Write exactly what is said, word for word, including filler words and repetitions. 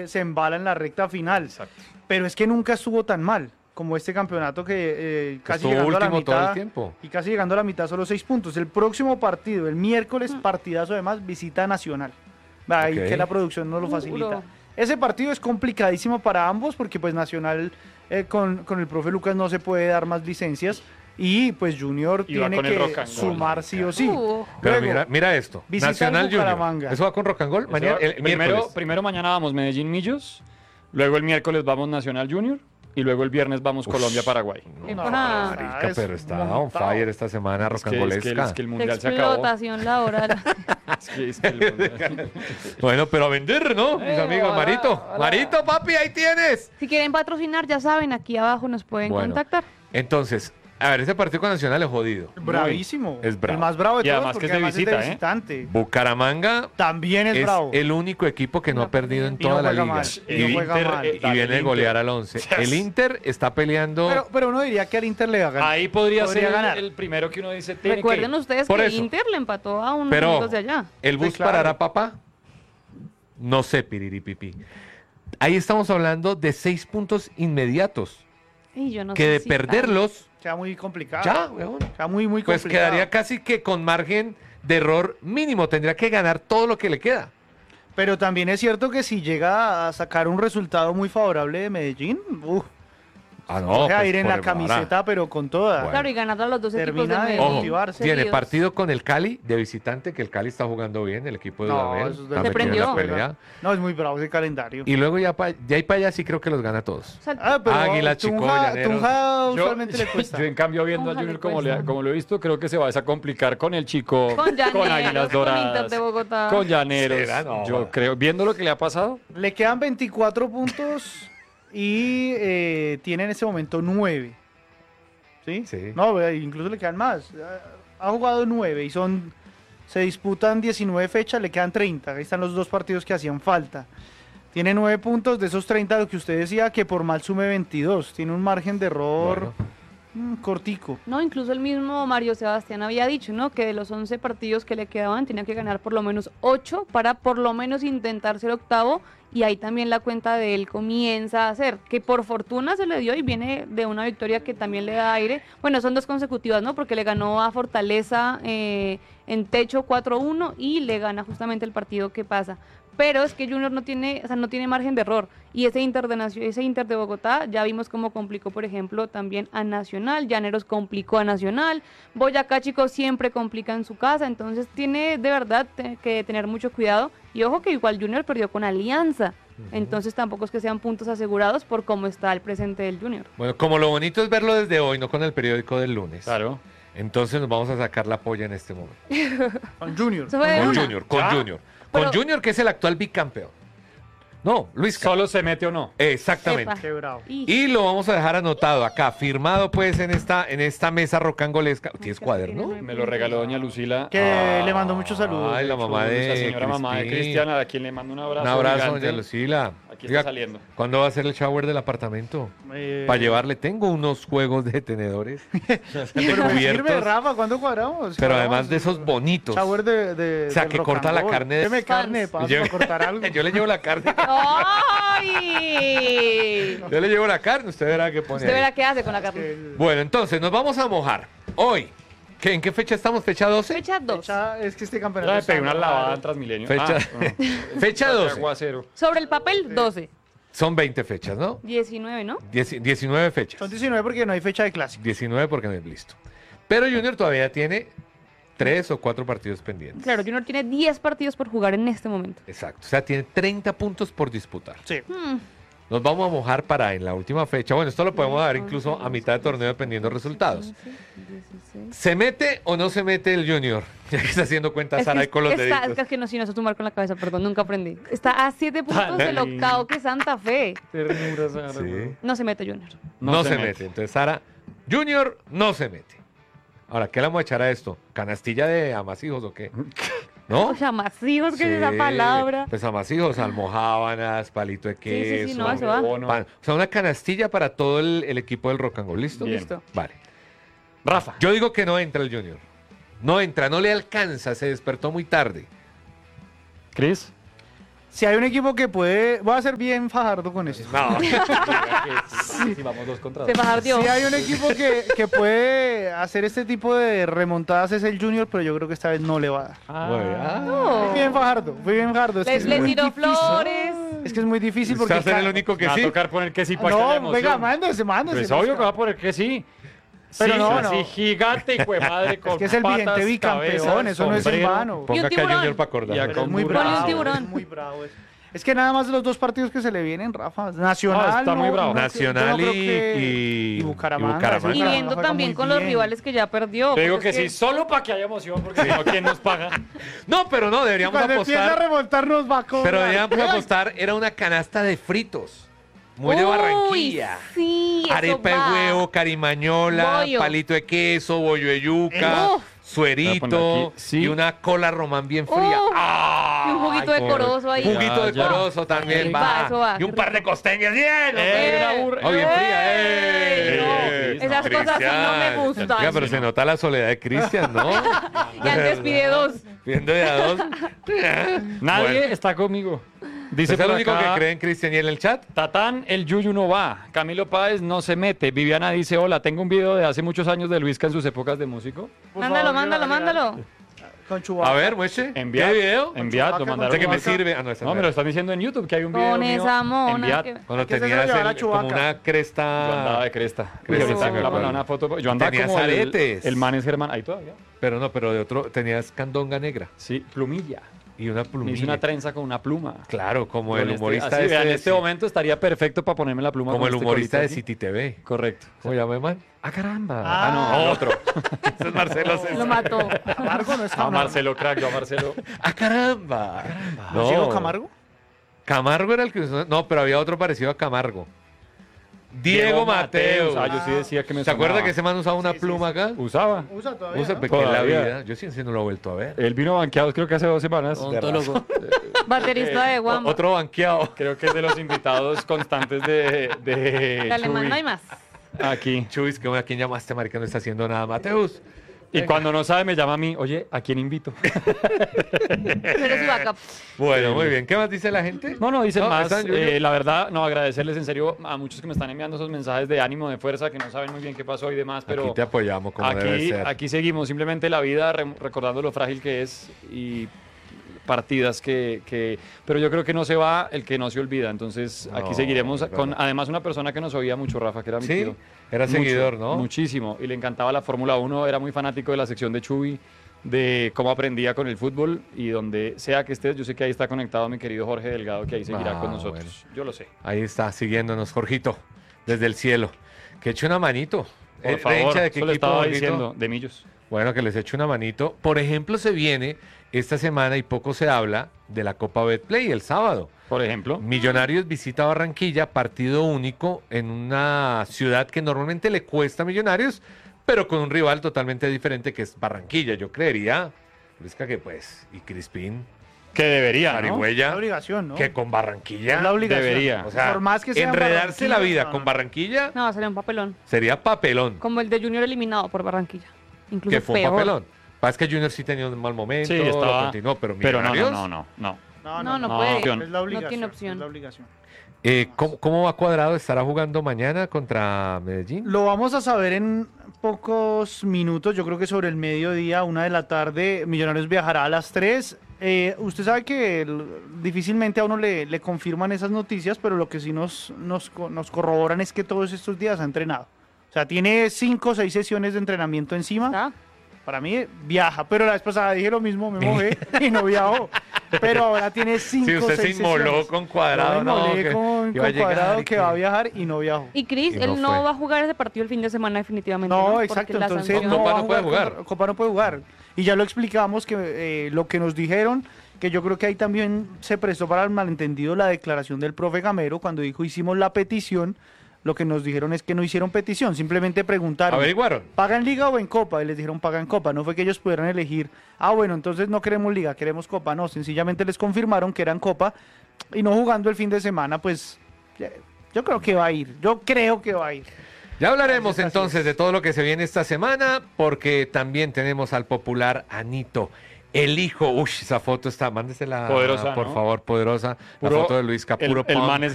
se embala en la recta final. Exacto. Pero es que nunca estuvo tan mal como este campeonato que eh, casi Estuvo llegando a la último todo mitad el tiempo. y casi llegando a la mitad solo seis puntos. El próximo partido, el miércoles, partidazo además, visita Nacional. Ahí Ok. que la producción no lo facilita. Duro. Ese partido es complicadísimo para ambos porque pues Nacional eh, con, con el profe Lucas no se puede dar más licencias y pues Junior Y va tiene con el que rock and roll. sumar sí o sí. Uh. Pero Luego, mira, mira esto. visita Nacional al Junior. Bucaramanga. ¿Eso va con Rock and Roll? Eso Mañana, va- el primero, miércoles. primero mañana vamos Medellín Millos, luego el miércoles vamos Nacional Junior y luego el viernes vamos Colombia-Paraguay. No, Ajá. Marica, es pero está on montado. fire esta semana Es que, es, que, rocangolesca. es que el mundial se acabó. Explotación laboral. Es que- es que el mundial- Bueno, pero a vender, ¿no? Mis Eh, amigos, hola, Marito. hola. Marito, papi, ahí tienes. Si quieren patrocinar, ya saben, aquí abajo nos pueden Bueno. contactar. Entonces, a ver, ese partido con Nacional es jodido. Bravísimo. Es bravo. El más bravo de Y todos además porque que es de además visita, es de ¿eh? visitante. Bucaramanga También es, es bravo. el único equipo que no ha perdido en Y no toda la juega liga. mal, Y, y no juega Inter, mal. eh, y dale, viene a el golear Inter. al once. Yes. El Inter está peleando. Pero, pero uno diría que al Inter le va a ganar. Ahí podría, Podría ser ganar. el primero que uno dice. Tiene Recuerden que... ustedes Por que eso. Inter le empató a unos Pero amigos de allá. el bus Sí, claro. parará, papá. No sé, piriripipi. Ahí estamos hablando de seis puntos inmediatos. Y yo no que sé de si perderlos, Queda muy complicado. ya, weón. Queda muy, muy Pues complicado. quedaría casi que con margen de error mínimo. Tendría que ganar todo lo que le queda. Pero también es cierto que si llega a sacar un resultado muy favorable de Medellín, uff, Ah, coge a pues, ir en por la el- camiseta, pero con toda. Bueno. Claro, y ganar a los dos equipos Termina de de Medellín. motivarse. Tiene seguidos. partido con el Cali de visitante, que el Cali está jugando bien, el equipo de No, Dudamel. eso es está de- metido en la prendió. pelea. No, es muy bravo ese calendario. Y luego ya, pa, ya y para allá sí creo que los gana todos. O sea, Ah, pero Águila, Chico, Tunja, Llaneros. Tunja Yo, usualmente le cuesta. yo, en cambio, viendo al Ojalá Junior le como, le- cuesta. como lo he visto, creo que se va a complicar con el chico, Con Llaneros, Águilas con Doradas, Inter de Bogotá. con Llaneros. ¿Será? No. Yo creo, viendo lo que le ha pasado, Le quedan veinticuatro puntos y eh, tiene en ese momento nueve. ¿Sí? Sí. No, eh, incluso le quedan más. Ha jugado nueve y son. Se disputan diecinueve fechas, le quedan treinta. Ahí están los dos partidos que hacían falta. Tiene nueve puntos, de esos treinta, lo que usted decía, que por mal sume veintidós. Tiene un margen de error Bueno. mm, cortico. No, incluso el mismo Mario Sebastián había dicho, ¿no? Que de los once partidos que le quedaban tenía que ganar por lo menos ocho para por lo menos intentar ser octavo, y ahí también la cuenta de él comienza a hacer, que por fortuna se le dio y viene de una victoria que también le da aire. Bueno, son dos consecutivas, ¿no? Porque le ganó a Fortaleza eh, en techo cuatro uno y le gana justamente el partido que pasa. Pero es que Junior no tiene, o sea, no tiene margen de error. Y ese Inter de Nacio- ese Inter de Bogotá, ya vimos cómo complicó, por ejemplo, también a Nacional. Llaneros complicó a Nacional. Boyacá, chicos, siempre complica en su casa. Entonces tiene de verdad te- que tener mucho cuidado. Y ojo que igual Junior perdió con Alianza. Entonces tampoco es que sean puntos asegurados por cómo está el presente del Junior. Bueno, como lo bonito es verlo desde hoy, no con el periódico del lunes. claro. Entonces nos vamos a sacar la polla en este momento. Con Junior. Eso fue de Con una. Junior, con ¿Ya? Junior. Con Pero- Junior, que es el actual bicampeón. No, Luis. Solo se mete o no. Exactamente. Epa. Qué bravo. Y- Y lo vamos a dejar anotado acá, firmado pues en esta, en esta mesa rocangolesca. ¿Tienes cuaderno? Me lo regaló doña Lucila. Que le mandó muchos saludos. Ay, la de hecho. mamá de La señora mamá de Crispín. Cristiana, a quien le mando un abrazo. Un abrazo, gigante. doña Lucila. Aquí está Oiga, saliendo. ¿cuándo va a ser el shower del apartamento? Eh, Para llevarle, tengo unos juegos de tenedores. Pero me sirve, cubiertos, Rafa, ¿cuándo cuadramos? pero Cuadramos. además de esos bonitos. Shower de, de, O sea, del que rock corta and la roll. carne de- Deme carne de paso Yo- para cortar algo. Yo le llevo la carne. ¡Ay! Yo le llevo la carne, usted verá qué pone. Usted ahí. verá qué hace con la carne. El- Bueno, entonces nos vamos a mojar. Hoy, ¿qué, ¿en qué fecha estamos? ¿Fecha doce? Fecha dos. fecha- es que este campeonato Ya me está pegué una raro. lavada en Transmilenio. Fecha- Ah, no. Fecha doce. Aguacero. Sobre el papel, doce. Son veinte fechas, ¿no? diecinueve, ¿no? Dieci- diecinueve fechas. Son diecinueve porque no hay fecha de clásico. diecinueve porque no es listo. Pero Junior todavía tiene tres o cuatro partidos pendientes. Claro, Junior tiene diez partidos por jugar en este momento. Exacto. O sea, tiene treinta puntos por disputar. Sí. Hmm. Nos vamos a mojar para en la última fecha. Bueno, esto lo podemos dar incluso a mitad de torneo dependiendo de resultados. ¿Se mete o no se mete el Junior? Ya que está haciendo cuentas Es Sara que, ahí con los está, deditos. es que no, si no sé sumar con la cabeza, perdón, nunca aprendí. Está a siete puntos del lindo. octavo que Santa Fe. Ternura, Sara, Sí. güey. No se mete Junior. No, se, mete. Entonces, Sara, Junior no se mete. Ahora, ¿qué le vamos a echar a esto? ¿Canastilla de amasijos o qué? ¿No? O sea, masivos, que Sí, es esa palabra. Pues amasijos, almojábanas, palito de sí, queso. sí, no, eso va. Bono. pan. O sea, una canastilla para todo el, el equipo del Rock and Roll. ¿Listo? Bien. Listo. Vale. Rafa. Yo digo que no entra el Junior. No entra, no le alcanza, se despertó muy tarde. Cris. Si hay un equipo que puede... Voy a ser bien fajardo con esto. No. Sí, vamos dos contra Se dos. fajardió. Si hay un equipo que, que puede hacer este tipo de remontadas es el Junior, pero yo creo que esta vez no le va a dar. Bueno, ah. No. Fui bien fajardo, fui bien fajardo. Es que Les, es les muy tiró difícil. flores. Es que es muy difícil Usted porque... va a ser el ca- único que Me va a sí. tocar poner que sí para que haya No, emoción. venga, mándese, mándese. Pues pues, obvio que va a ca- poner que sí. Pero Sí, no, así no. gigante y fue madre con Es que es el patas, vigente bicampeón, cabeza, eso no es en sombrero. vano. Ponga Y un acá a tiburón. Junior para acordar. Y Pero acá es muy un Ponle un bravo, tiburón. es muy bravo eso. Es que nada más los dos partidos que se le vienen, Rafa. Nacional. Ah, está muy no- bravo. no- Nacional yo no creo y- que- y- y Bucaramanga. y Bucaramanga. Y Bucaramanga viendo juega también muy con los bien. rivales que ya perdió. Te digo porque que es sí, solo para que haya emoción, porque si no, ¿quién nos paga? No, pero no, deberíamos Cuando empieza a apostar. remontar nos va a cobrar. Pero deberíamos apostar, era una canasta de fritos. Muy de Uy, Barranquilla. Sí, eso Arepa de va. huevo, carimañola, Bollo. palito de queso, bollo de yuca, Uf. suerito Voy a poner aquí, sí. y una cola román bien fría. Uf. ¡Ah! Y un juguito de Ay, corozo ahí. Juguito Ya, de ya. corozo también Va, va. eso va. Y un par de costeñas bien. Eh, hombre. una burra. Oh, bien fría. ¡Ey! ¡Eh! No, esas Cristian. cosas sí no me gustan. Oiga, pero se nota la soledad de Cristian, ¿no? Y antes pide dos. Viendo de a dos. Nadie Bueno. está conmigo. Dice ¿Es el por único acá, que cree en Cristian y en el chat? Tatán, el Yuyu no va. Camilo Páez no se mete. Viviana dice, hola, tengo un video de hace muchos años de Luisca en sus épocas de músico. Por Mándalo, favor, mándalo, yo la- mándalo. Con Chubaca. A ver, mueche. Enviad, ¿Qué video? Enviad, lo Chubaca, mandaron. ¿Sé que me Chubaca. sirve? Ah, no, esa No, no me lo era. están diciendo en YouTube que hay un video Con mío. esa mona. Enviad. que- Cuando Es que se lo tenías llevaba la el- como Chubaca. una cresta. Yo andaba de cresta. Uy, Cresta, ahorita sí me la acuerdo. mandaba una foto. Yo andaba Tenías como el, aretes. el man es Germán. Ahí todavía. Pero no, pero de otro, tenías candonga negra Sí, plumilla. y una Me plumilla. hice una trenza con una pluma. Claro, como Con el este- humorista así, de vea, en ese- este momento estaría perfecto para ponerme la pluma. como con el este humorista colito de aquí. City T V. Correcto. ¿Cómo llama el man? Ah, caramba. Ah. Ah, no, el otro. Ese es Marcelo Lo César. mató. Camargo no es A Camargo. Marcelo Crack, yo a Marcelo. ¡Ah, caramba! ¿No No, llegó Camargo? Camargo era el que usó- No, pero había otro parecido a Camargo. Diego, Mateus. Ah, yo sí decía que me ¿Se acuerda sonaba. que ese man usaba una Sí, sí, pluma acá? Usaba. Usa todavía. Usa ¿no? porque en la Todavía. vida. Yo sí, sí no lo he vuelto a ver. Él vino banqueado creo que hace dos semanas. Odontólogo. Baterista de O- Guamba. otro banqueado. Creo que es de los invitados constantes de, de De alemán Chuy. no hay más. Aquí. Chuis, ¿a quién llamaste, marica? No está haciendo nada. Mateus. Y cuando no sabe me llama a mí, oye, ¿a quién invito? Pero sí va Bueno, muy bien. ¿Qué más dice la gente? No, no, dicen No, más. ¿están, Junior? Eh, la verdad, no, agradecerles en serio a muchos que me están enviando esos mensajes de ánimo, de fuerza, que no saben muy bien qué pasó y demás, pero Aquí te apoyamos como debe aquí, ser. aquí seguimos, simplemente la vida, re- recordando lo frágil que es y partidas que, que... Pero yo creo que no se va el que no se olvida, entonces aquí No, seguiremos es con, verdad. además, una persona que nos oía mucho, Rafa, que era mi Sí, tío. era Mucho, seguidor, ¿no? Muchísimo, y le encantaba la Fórmula uno, era muy fanático de la sección de Chuy, de cómo aprendía con el fútbol, y donde sea que estés, yo sé que ahí está conectado mi querido Jorge Delgado, que ahí seguirá Ah, con nosotros. bueno. Yo lo sé. Ahí está, siguiéndonos, Jorgito, desde el cielo. Que eche una manito. Por Eh, favor, hincha de qué eso le equipo, estaba Jorgito? diciendo, de Millos. Bueno, que les eche una manito. Por ejemplo, se viene esta semana y poco se habla de la Copa Betplay el sábado. Por ejemplo, Millonarios visita Barranquilla, partido único en una ciudad que normalmente le cuesta a Millonarios, pero con un rival totalmente diferente que es Barranquilla, yo creería. Luisca que pues, y Crispín, que debería, ¿no? Es Arihuella, la obligación, ¿no? que con Barranquilla, Es la obligación. debería. o sea, Por más que sea en enredarse la Barranquilla, vida no, con no. Barranquilla No, sería un papelón. sería papelón, Como el de Junior eliminado por Barranquilla. Incluso que fue un peor. papelón. Pasa que Junior sí tenía un mal momento, Sí, lo estaba... continuó, pero Pero no, Millonarios... no, no, no, no. No, no no, puede. opción. Es la obligación. tiene opción. Es la obligación. Eh, ¿cómo, ¿Cómo va Cuadrado? ¿Estará jugando mañana contra Medellín? Lo vamos a saber en pocos minutos, yo creo que sobre el mediodía, una de la tarde, Millonarios viajará a las tres. Eh, usted sabe que el- difícilmente a uno le, le confirman esas noticias, pero lo que sí nos, nos, co- nos corroboran es que todos estos días ha entrenado. O sea, tiene cinco o seis sesiones de entrenamiento encima. ¿Está? Para mí viaja, pero la vez pasada dije lo mismo, me mojé y no viajó. Pero ahora tiene cinco Sí, o usted se seis inmoló sesiones. con Cuadrado, Yo me ¿no? inmolé Que con, iba a con llegar Cuadrado y que que- va a viajar y no viajó. Y Cris, Y no él no fue. va a jugar ese partido el fin de semana definitivamente. No, Porque exacto, la entonces sanción- no Copa va a no puede jugar. Copa, Copa no puede jugar. Y ya lo explicamos que eh, lo que nos dijeron, que yo creo que ahí también se prestó para el malentendido la declaración del profe Gamero cuando dijo hicimos la petición. Lo que nos dijeron es que no hicieron petición, simplemente preguntaron, ¿Averiguaron? ¿paga en Liga o en Copa? Y les dijeron paga en Copa. No fue que ellos pudieran elegir, ah, bueno, entonces no queremos Liga, queremos Copa. No, sencillamente les confirmaron que eran Copa y no jugando el fin de semana, pues ya- yo creo que va a ir. Yo creo que va a ir. Ya hablaremos Así es, así entonces es. de todo lo que se viene esta semana, porque también tenemos al popular Anito. El hijo, uy, esa foto está, mándesela, Poderosa, por ¿no? favor, poderosa. La Puro- foto de Luisca, el- puro el punk. man es